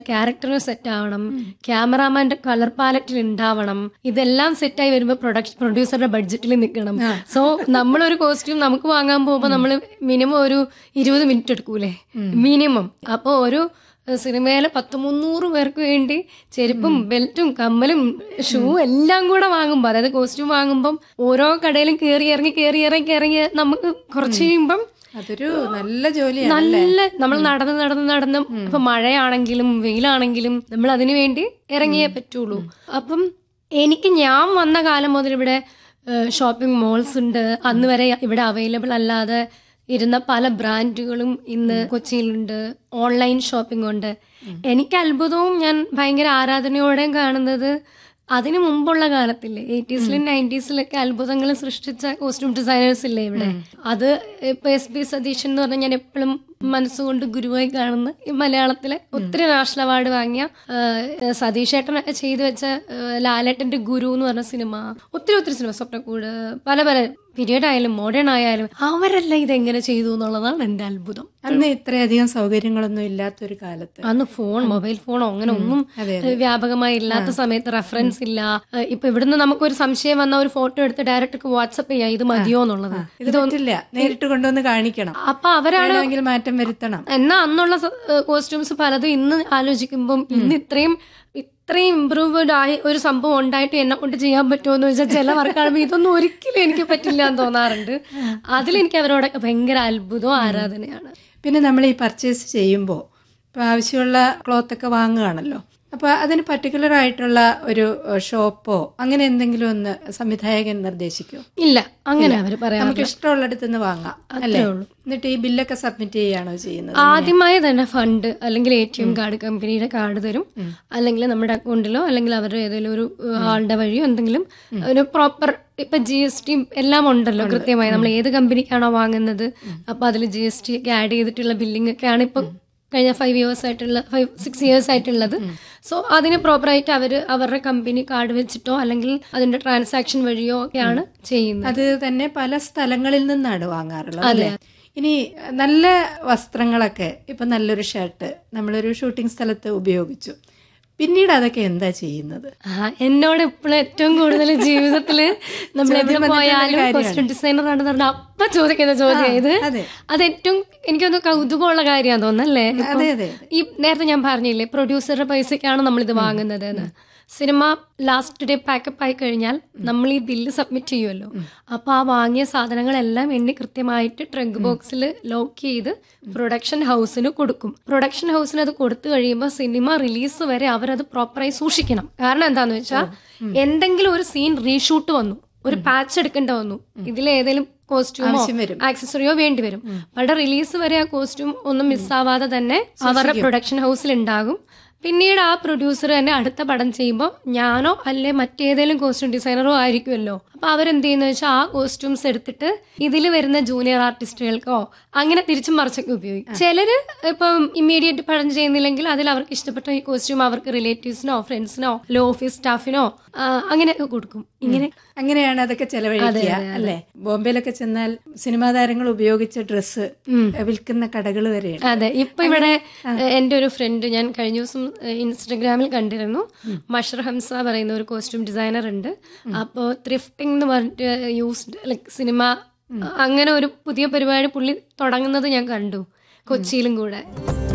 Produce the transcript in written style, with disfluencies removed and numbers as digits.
Character set ആവണം, ക്യാമറാമാന്റെ colour പാലറ്റിൽ ഉണ്ടാവണം, ഇതെല്ലാം സെറ്റായി വരുമ്പോൾ പ്രൊഡ്യൂസറുടെ ബഡ്ജറ്റിൽ നിൽക്കണം. സോ നമ്മളൊരു കോസ്റ്റ്യൂം നമുക്ക് വാങ്ങാൻ പോകുമ്പോൾ നമ്മൾ മിനിമം ഒരു 20 മിനിറ്റ് എടുക്കൂലേ മിനിമം. അപ്പോൾ ഒരു സിനിമയിലെ 100-300 പേർക്ക് വേണ്ടി ചെരുപ്പും ബെൽറ്റും കമ്മലും ഷൂ എല്ലാം കൂടെ വാങ്ങുമ്പോൾ, അതായത് കോസ്റ്റ്യൂം വാങ്ങുമ്പം ഓരോ കടയിലും കയറി ഇറങ്ങി നമുക്ക് കുറച്ച് കഴിയുമ്പം അതൊരു നല്ല ജോലിയാണ്. നല്ല നമ്മൾ നടന്ന് ഇപ്പൊ മഴയാണെങ്കിലും വെയിലാണെങ്കിലും നമ്മൾ അതിനു വേണ്ടി ഇറങ്ങിയേ പറ്റുള്ളൂ. അപ്പം ഞാൻ വന്ന കാലം മുതൽ ഇവിടെ ഷോപ്പിംഗ് മോൾസ് ഉണ്ട്. അന്ന് വരെ ഇവിടെ അവൈലബിൾ അല്ലാതെ ഇരുന്ന പല ബ്രാൻഡുകളും ഇന്ന് കൊച്ചിയിലുണ്ട്. ഓൺലൈൻ ഷോപ്പിംഗ് ഉണ്ട്. എനിക്ക് അത്ഭുതവും ഞാൻ ഭയങ്കര ആരാധനയോടെയും കാണുന്നത് അതിനു മുമ്പുള്ള കാലത്തില്ലേ, 80s-ലും 90s-ലൊക്കെ അത്ഭുതങ്ങൾ സൃഷ്ടിച്ച കോസ്റ്റ്യൂം ഡിസൈനേഴ്സ് ഇല്ലേ ഇവിടെ. അത് ഇപ്പൊ SP സതീശൻ എന്ന് പറഞ്ഞാൽ ഞാൻ എപ്പോഴും മനസ്സുകൊണ്ട് ഗുരുവായി കാണുന്ന മലയാളത്തിലെ ഒത്തിരി നാഷണൽ അവാർഡ് വാങ്ങിയ സതീഷേട്ടൻ ചെയ്തു വെച്ച ലാലേട്ടന്റെ ഗുരു എന്ന് പറഞ്ഞ സിനിമ, ഒത്തിരി സിനിമ, സ്വപ്നക്കൂട്, പല പീരിയഡ് ആയാലും മോഡേൺ ആയാലും അവരെല്ലാം ഇതെങ്ങനെ ചെയ്തു എന്നുള്ളതാണ് എന്റെ അത്ഭുതം. അന്ന് ഇത്രയധികം സൗകര്യങ്ങളൊന്നും ഇല്ലാത്തൊരു കാലത്ത്, അന്ന് മൊബൈൽ ഫോണോ അങ്ങനെ ഒന്നും വ്യാപകമായി ഇല്ലാത്ത സമയത്ത് റെഫറൻസ് ഇല്ല. ഇപ്പൊ ഇവിടുന്ന് നമുക്കൊരു സംശയം വന്ന ഒരു ഫോട്ടോ എടുത്ത് ഡയറക്റ്റ് വാട്സപ്പ് ചെയ്യാം, ഇത് മതിയോ എന്നുള്ളത്. ഇതൊന്നില്ല, നേരിട്ട് കൊണ്ടുവന്ന് കാണിക്കണം. അപ്പൊ അവരാണ് മാറ്റം വരുത്തണം. എന്നാ അന്നുള്ള കോസ്റ്റ്യൂംസ് പലതും ഇന്ന് ആലോചിക്കുമ്പോൾ ഇന്ന് ഇത്രയും ഇംപ്രൂവ്ഡ് ആയി ഒരു സംഭവം ഉണ്ടായിട്ട് എന്നെ കൊണ്ട് ചെയ്യാൻ പറ്റുമോ എന്ന് വെച്ചാൽ ചില വർക്കാണെങ്കിൽ ഇതൊന്നും ഒരിക്കലും എനിക്ക് പറ്റില്ല എന്ന് തോന്നാറുണ്ട്. അതിലെനിക്ക് അവരോടൊക്കെ ഭയങ്കര അത്ഭുതവും ആരാധനയാണ്. പിന്നെ നമ്മൾ ഈ പർച്ചേസ് ചെയ്യുമ്പോൾ ഇപ്പം ആവശ്യമുള്ള ക്ലോത്തൊക്കെ വാങ്ങുകയാണല്ലോ, അപ്പോൾ അതിന് പർട്ടിക്കുലർ ആയിട്ടുള്ള ഒരു ഷോപ്പോ അങ്ങനെ എന്തെങ്കിലും ഒന്ന് സംവിധായകൻ നിർദ്ദേശിക്കുമോ? ഇല്ല, അങ്ങനെ അവർ പറയാം. നമുക്ക് ഇഷ്ടമുള്ളിടത്ത് നിന്ന് വാങ്ങാം അല്ലേ? എന്നിട്ട് ഈ ബില്ലൊക്കെ സബ്മിറ്റ് ചെയ്യുകയാണോ ചെയ്യുന്നത്? ആദ്യമായി തന്നെ ഫണ്ട് അല്ലെങ്കിൽ ATM കാർഡ്, കമ്പനിയുടെ കാർഡ് തരും, അല്ലെങ്കിൽ നമ്മുടെ അക്കൗണ്ടിലോ അല്ലെങ്കിൽ അവരുടെ ഏതെങ്കിലും ഒരു ആളുടെ വഴിയോ എന്തെങ്കിലും ഒരു പ്രോപ്പർ, ഇപ്പൊ GST എല്ലാം ഉണ്ടല്ലോ കൃത്യമായി. നമ്മൾ ഏത് കമ്പനിക്കാണോ വാങ്ങുന്നത് അപ്പൊ അതിൽ GST ഒക്കെ ആഡ് ചെയ്തിട്ടുള്ള ബില്ലിംഗ് ഒക്കെയാണ് ഇപ്പൊ കഴിഞ്ഞ 5-6 ഇയേഴ്സ് ആയിട്ടുള്ളത്. സോ അതിന് പ്രോപ്പറായിട്ട് അവരുടെ കമ്പനി കാർഡ് വെച്ചിട്ടോ അല്ലെങ്കിൽ അതിന്റെ ട്രാൻസാക്ഷൻ വഴിയോ ഒക്കെയാണ് ചെയ്യുന്നത്. അത് തന്നെ പല സ്ഥലങ്ങളിൽ നിന്നാണ് വാങ്ങാറുള്ളത് അല്ലേ? ഇനി നല്ല വസ്ത്രങ്ങളൊക്കെ, ഇപ്പൊ നല്ലൊരു ഷർട്ട് നമ്മളൊരു ഷൂട്ടിംഗ് സ്ഥലത്ത് ഉപയോഗിച്ചു, പിന്നീട് അതൊക്കെ എന്താ ചെയ്യുന്നത്? എന്നോട് ഇപ്പോഴും ഏറ്റവും കൂടുതൽ ജീവിതത്തില് നമ്മൾ എവിടെ പോയാലും കോസ്റ്റ്യൂം ഡിസൈനർ ആണെന്ന് പറഞ്ഞാൽ അപ്പൊ ചോദിക്കുന്ന ചോദ്യം ഇത്. അത് ഏറ്റവും എനിക്കൊന്ന് കൗതുകമുള്ള കാര്യമാണെന്ന് തോന്നല്ലേ. ഈ നേരത്തെ ഞാൻ പറഞ്ഞില്ലേ പ്രൊഡ്യൂസറുടെ പൈസക്കാണ് നമ്മളിത് വാങ്ങുന്നത് എന്ന്. സിനിമ ലാസ്റ്റ് ഡേ പാക്കപ്പ് ആയി കഴിഞ്ഞാൽ നമ്മൾ ഈ ബില്ല് സബ്മിറ്റ് ചെയ്യുമല്ലോ, അപ്പൊ ആ വാങ്ങിയ സാധനങ്ങളെല്ലാം എണ്ണി കൃത്യമായിട്ട് ട്രങ്ക് ബോക്സിൽ ലോക്ക് ചെയ്ത് പ്രൊഡക്ഷൻ ഹൗസിന് കൊടുക്കും. പ്രൊഡക്ഷൻ ഹൗസിന് അത് കൊടുത്തു കഴിയുമ്പോൾ സിനിമ റിലീസ് വരെ അവരത് പ്രോപ്പറായി സൂക്ഷിക്കണം. കാരണം എന്താന്ന് വെച്ചാൽ എന്തെങ്കിലും ഒരു സീൻ റീഷൂട്ട് വന്നു, ഒരു പാച്ച് എടുക്കേണ്ട വന്നു, ഇതിലേതെങ്കിലും കോസ്റ്റ്യൂമോ ആക്സസറിയോ വേണ്ടി വരും. അവരുടെ റിലീസ് വരെ ആ കോസ്റ്റ്യൂം ഒന്നും മിസ്സാവാതെ തന്നെ അവരുടെ പ്രൊഡക്ഷൻ ഹൗസിൽ ഉണ്ടാകും. പിന്നീട് ആ പ്രൊഡ്യൂസർ തന്നെ അടുത്ത പടം ചെയ്യുമ്പോൾ ഞാനോ അല്ലെ മറ്റേതെങ്കിലും കോസ്റ്റ്യൂം ഡിസൈനറോ ആയിരിക്കുമല്ലോ. അപ്പൊ അവരെന്ത് ചെയ്യുന്ന വെച്ചാൽ ആ കോസ്റ്റ്യൂംസ് എടുത്തിട്ട് ഇതിൽ വരുന്ന ജൂനിയർ ആർട്ടിസ്റ്റുകൾക്കോ അങ്ങനെ തിരിച്ചും മറിച്ചൊക്കെ ഉപയോഗിക്കും. ചിലര് ഇപ്പം ഇമ്മീഡിയറ്റ് പടം ചെയ്യുന്നില്ലെങ്കിൽ അതിൽ അവർക്ക് ഇഷ്ടപ്പെട്ട ഈ കോസ്റ്റ്യൂം അവർക്ക് റിലേറ്റീവ്സിനോ ഫ്രണ്ട്സിനോ അല്ലെ ഓഫീസ് സ്റ്റാഫിനോ അങ്ങനെയൊക്കെ കൊടുക്കും. അങ്ങനെയാണ് അതൊക്കെ ചെലവഴിക്കുക അല്ലേ? ബോംബെയിലൊക്കെ ചെന്നാൽ സിനിമാ താരങ്ങൾ ഉപയോഗിച്ച ഡ്രസ്സ് വിൽക്കുന്ന കടകൾ വരെയാണ്. അതെ, ഇപ്പൊ ഇവിടെ എന്റെ ഒരു ഫ്രണ്ട് ഞാൻ കഴിഞ്ഞ ദിവസം ഇൻസ്റ്റഗ്രാമിൽ കണ്ടിരുന്നു, മഷർ ഹംസ പറയുന്ന ഒരു കോസ്റ്റ്യൂം ഡിസൈനർ ഉണ്ട്. അപ്പോൾ ത്രിഫ്റ്റിംഗ് എന്ന് പറഞ്ഞിട്ട് യൂസ്ഡ് ലൈക് സിനിമ അങ്ങനെ ഒരു പുതിയ പരിപാടി പുള്ളി തുടങ്ങുന്നത് ഞാൻ കണ്ടു, കൊച്ചിയിലും കൂടെ.